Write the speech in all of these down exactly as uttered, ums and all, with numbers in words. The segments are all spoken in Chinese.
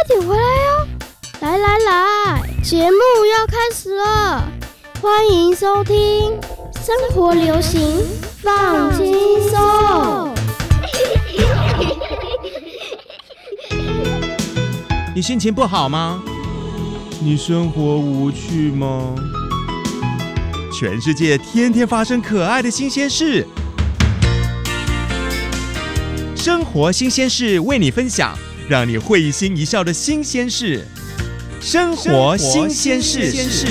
点回来哟！来来来，节目要开始了，欢迎收听生活流行放轻松。 你心情不好吗？你生活无趣吗？全世界天天发生可爱的新鲜事，生活新鲜事为你分享，让你会心一笑的新鲜事。生活新鲜事，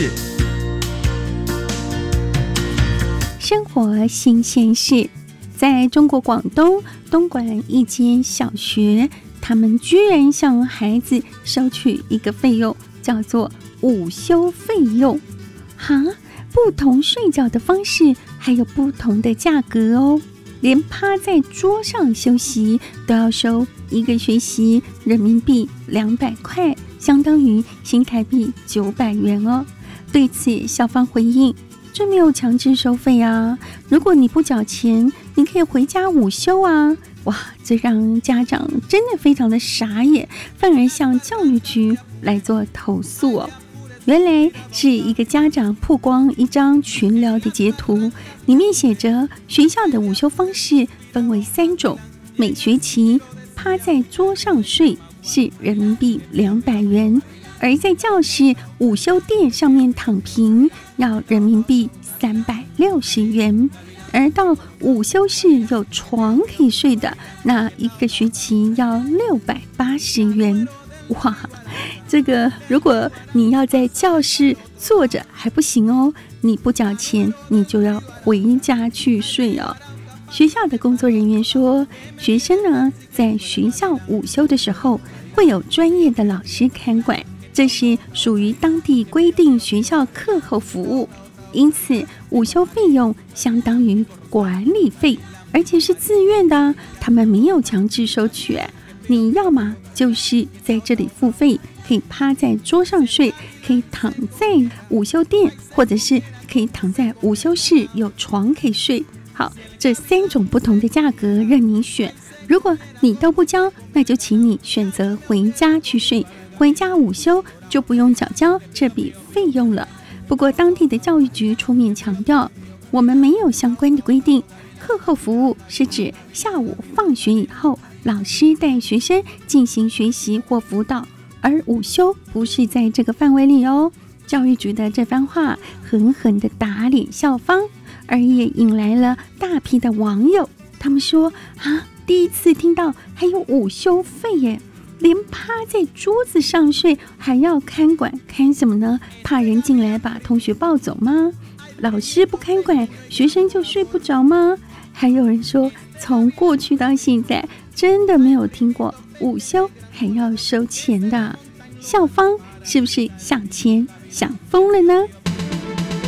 生活新鲜事，在中国广东东莞一间小学，他们居然向孩子收取一个费用，叫做午休费用。哈，不同睡觉的方式还有不同的价格哦，连趴在桌上休息都要收一个学期人民币两百块，相当于新台币九百元哦。对此，校方回应，这没有强制收费啊，如果你不缴钱，你可以回家午休啊。哇，这让家长真的非常的傻眼，反而向教育局来做投诉哦。原来是一个家长曝光一张群聊的截图，里面写着学校的午休方式分为三种，每学期趴在桌上睡是人民币两百元，而在教室午休垫上面躺平要人民币三百六十元，而到午休室有床可以睡的，那一个学期要六百八十元。哇，这个如果你要在教室坐着还不行哦，你不缴钱你就要回家去睡哦。学校的工作人员说，学生呢在学校午休的时候会有专业的老师看管，这是属于当地规定学校课后服务，因此午休费用相当于管理费，而且是自愿的，他们没有强制收取。你要嘛就是在这里付费，可以趴在桌上睡，可以躺在午休垫，或者是可以躺在午休室有床可以睡。好，这三种不同的价格任你选，如果你都不交，那就请你选择回家去睡，回家午休就不用缴交这笔费用了。不过当地的教育局出面强调，我们没有相关的规定，课后服务是指下午放学以后老师带学生进行学习或辅导，而午休不是在这个范围里哦。教育局的这番话狠狠地打脸校方，而也引来了大批的网友，他们说啊，第一次听到还有午休费耶，连趴在桌子上睡还要看管，看什么呢？怕人进来把同学抱走吗？老师不看管，学生就睡不着吗？还有人说，从过去到现在真的没有听过午休还要收钱的，校方是不是想钱想疯了呢？